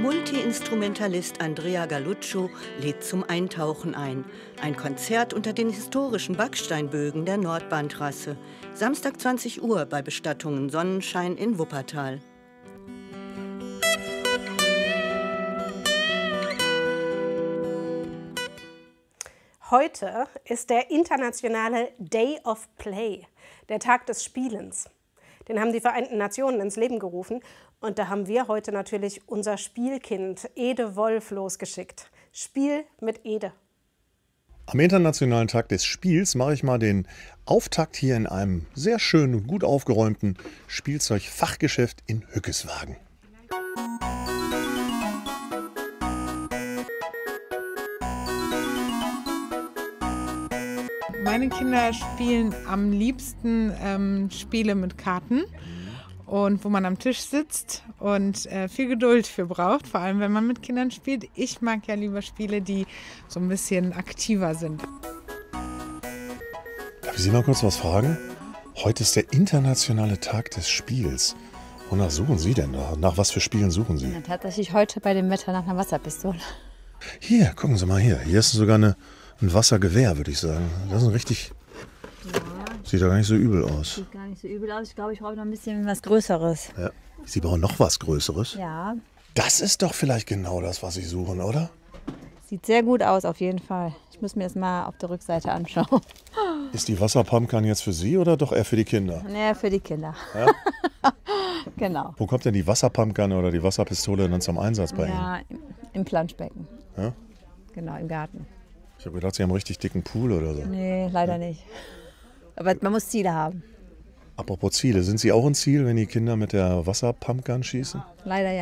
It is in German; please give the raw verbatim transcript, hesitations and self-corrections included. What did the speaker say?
Multi-Instrumentalist Andrea Galluccio lädt zum Eintauchen ein. Ein Konzert unter den historischen Backsteinbögen der Nordbahntrasse. Samstag zwanzig Uhr bei Bestattungen Sonnenschein in Wuppertal. Heute ist der internationale Day of Play, der Tag des Spielens. Den haben die Vereinten Nationen ins Leben gerufen und da haben wir heute natürlich unser Spielkind Ede Wolf losgeschickt. Spiel mit Ede. Am Internationalen Tag des Spiels mache ich mal den Auftakt hier in einem sehr schönen und gut aufgeräumten Spielzeugfachgeschäft in Hückeswagen. Meine Kinder spielen am liebsten ähm, Spiele mit Karten und wo man am Tisch sitzt und äh, viel Geduld für braucht, vor allem wenn man mit Kindern spielt. Ich mag ja lieber Spiele, die so ein bisschen aktiver sind. Darf ich Sie mal kurz was fragen? Heute ist der internationale Tag des Spiels. Wonach suchen Sie denn da? Nach was für Spielen suchen Sie? Ja, tatsächlich heute bei dem Wetter nach einer Wasserpistole. Hier, gucken Sie mal hier. Hier ist sogar eine Ein Wassergewehr, würde ich sagen. Das ist ein richtig... Ja. Sieht ja gar nicht so übel aus. Sieht gar nicht so übel aus. Ich glaube, ich brauche noch ein bisschen was Größeres. Ja. Sie brauchen noch was Größeres? Ja. Das ist doch vielleicht genau das, was Sie suchen, oder? Sieht sehr gut aus, auf jeden Fall. Ich muss mir das mal auf der Rückseite anschauen. Ist die Wasserpumpgun jetzt für Sie oder doch eher für die Kinder? Nee, für die Kinder. Ja? Genau. Wo kommt denn die Wasserpumpgun oder die Wasserpistole dann zum Einsatz bei Ihnen? Ja, im, im Planschbecken. Ja? Genau, im Garten. Ich habe gedacht, Sie haben einen richtig dicken Pool oder so. Nee, leider nicht. Aber man muss Ziele haben. Apropos Ziele, sind Sie auch ein Ziel, wenn die Kinder mit der Wasserpumpgun schießen? Leider ja.